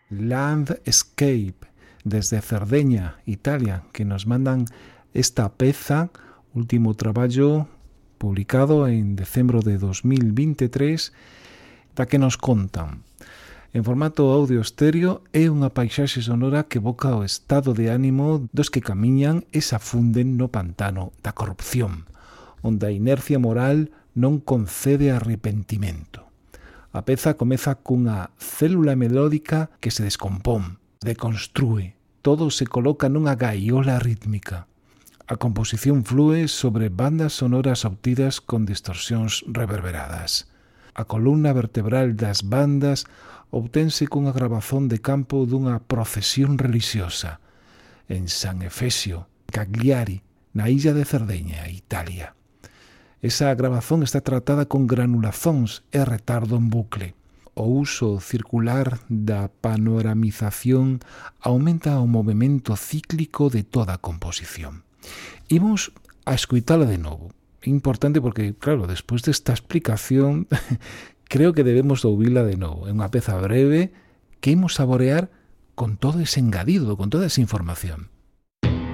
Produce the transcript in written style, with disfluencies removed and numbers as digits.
Landscape, desde Cerdeña, Italia, que nos mandan esta peza, último traballo publicado en decembro de 2023, da que nos contan. En formato audio estéreo é unha paisaxe sonora que evoca o estado de ánimo dos que camiñan e se afunden no pantano da corrupción, onde a inercia moral non concede arrepentimento. A peza comeza cunha célula melódica que se descompón, deconstrúe, todo se coloca nunha gaiola rítmica. A composición flúe sobre bandas sonoras obtidas con distorsións reverberadas. A columna vertebral das bandas obtense cunha grabazón de campo dunha procesión religiosa en San Efesio, Cagliari, na illa de Cerdeña, Italia. Esa grabazón está tratada con granulazóns e retardo en bucle. O uso circular da panoramización aumenta o movimento cíclico de toda a composición. Imos a escoitala de novo. É importante porque, claro, despois desta explicación creo que debemos ouvila de novo. É unha peza breve que imos saborear con todo ese engadido, con toda esa información.